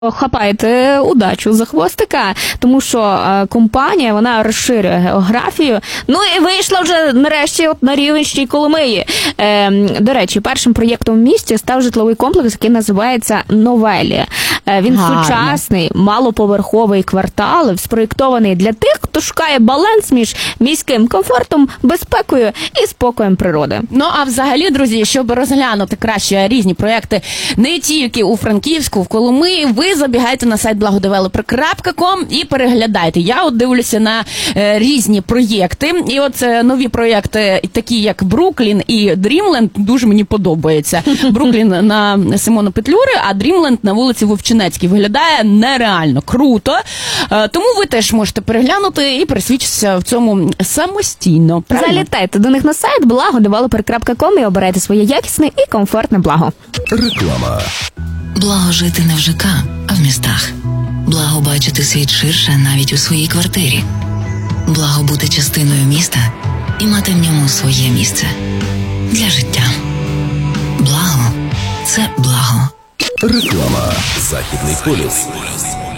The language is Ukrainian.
Хапайте удачу за хвостика, тому що компанія, вона розширює географію. Ну і вийшла вже нарешті на рівень ще й Коломиї. До речі, першим проєктом в місті став житловий комплекс, який називається «Новелія». Він сучасний, малоповерховий квартал, спроєктований для тих, хто шукає баланс між міським комфортом, безпекою і спокоєм природи. Ну, а взагалі, друзі, щоб розглянути краще різні проєкти не тільки у Франківську, в Коломиї, ви забігайте на сайт blagodeveloper.com і переглядайте. Я от дивлюся на різні проєкти, і от нові проєкти, такі як Бруклін і Дрімленд, дуже мені подобаються. Бруклін на Симона Петлюри, а Дрімленд на вулиці Вовчинецькій. Виглядає нереально круто. Тому ви теж можете переглянути і пересвідчитися в цьому самостійно. Правильно? Залітайте до них на сайт blagodeveloper.com і обирайте своє якісне і комфортне благо. Реклама. Благо жити не в ЖК, а в містах. Благо бачити світ ширше навіть у своїй квартирі. Благо бути частиною міста і мати в ньому своє місце. Для життя. Благо – це благо. Реклама. Західний полюс.